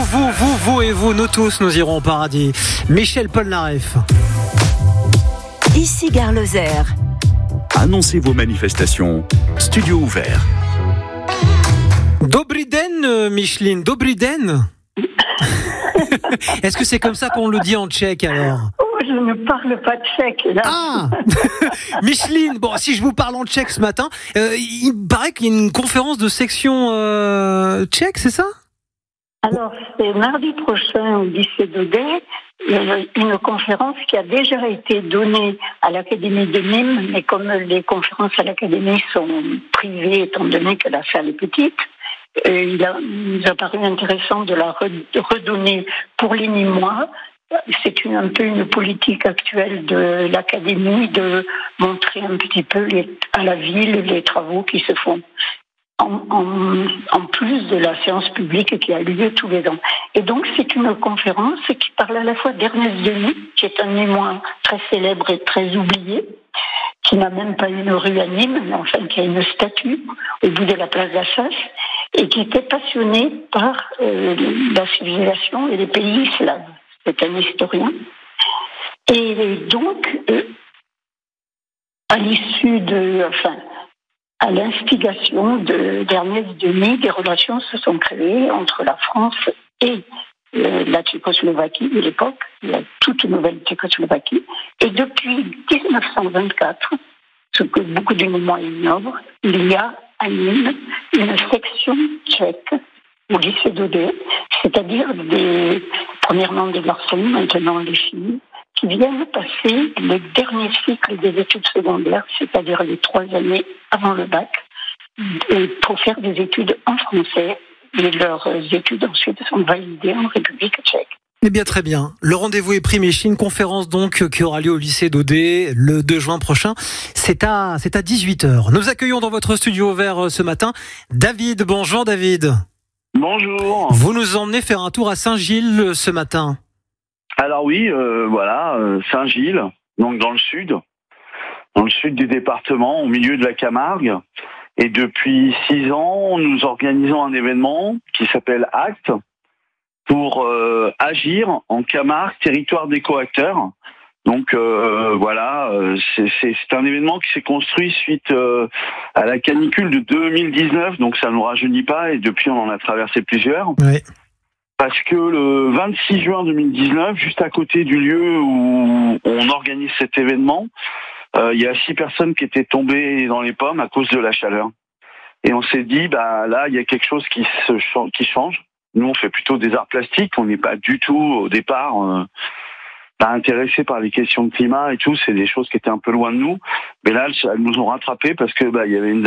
Vous et vous, nous tous, nous irons au paradis. Michel Polnareff. Ici Gare Lozère. Annoncez vos manifestations. Studio ouvert. Dobry den, Micheline, Dobry den. Est-ce que c'est comme ça qu'on le dit en tchèque alors ? Je ne parle pas tchèque, là. Ah Micheline, bon, si je vous parle en tchèque ce matin, il paraît qu'il y a une conférence de section tchèque, c'est ça ? Alors, c'est mardi prochain au lycée d'Audet, une conférence qui a déjà été donnée à l'Académie de Nîmes, mais comme les conférences à l'Académie sont privées, étant donné que la salle est petite, il nous a paru intéressant de la redonner pour les Nîmois. C'est un peu une politique actuelle de l'Académie de montrer un petit peu à la ville les travaux qui se font. En plus de la séance publique qui a lieu tous les ans. Et donc, c'est une conférence qui parle à la fois d'Ernest Denis, qui est un Nîmois très célèbre et très oublié, qui n'a même pas une rue à Nîmes, mais enfin qui a une statue au bout de la place d'Assas, et qui était passionné par la civilisation et les pays slaves. C'est un historien. Et donc, à l'issue à l'instigation d'Ernest Denis, des relations se sont créées entre la France et la Tchécoslovaquie de l'époque, la toute nouvelle Tchécoslovaquie. Et depuis 1924, ce que beaucoup de Nîmois ignorent, il y a à Nîmes une section tchèque au lycée d'Audet, c'est-à-dire premièrement des garçons, maintenant des filles, qui viennent passer le dernier cycle des études secondaires, c'est-à-dire les 3 années avant le bac, pour faire des études en français. Et leurs études ensuite sont validées en République tchèque. Eh bien, très bien. Le rendez-vous est pris, Micheline. Conférence donc qui aura lieu au lycée d'Audet le 2 juin prochain. C'est à 18h. Nous accueillons dans votre studio ouvert ce matin David. Bonjour David. Bonjour. Vous nous emmenez faire un tour à Saint-Gilles ce matin. Alors oui, Saint-Gilles, donc dans le sud du département, au milieu de la Camargue. Et depuis 6 ans, nous organisons un événement qui s'appelle ACT pour agir en Camargue, territoire d'éco-acteurs. Donc c'est un événement qui s'est construit suite à la canicule de 2019, donc ça ne nous rajeunit pas et depuis on en a traversé plusieurs. Oui. Parce que le 26 juin 2019, juste à côté du lieu où on organise cet événement, il y a 6 personnes qui étaient tombées dans les pommes à cause de la chaleur. Et on s'est dit, là, il y a quelque chose qui change. Nous, on fait plutôt des arts plastiques. On n'est pas du tout, au départ, intéressés par les questions de climat et tout. C'est des choses qui étaient un peu loin de nous. Mais là, elles nous ont rattrapés parce que il y avait une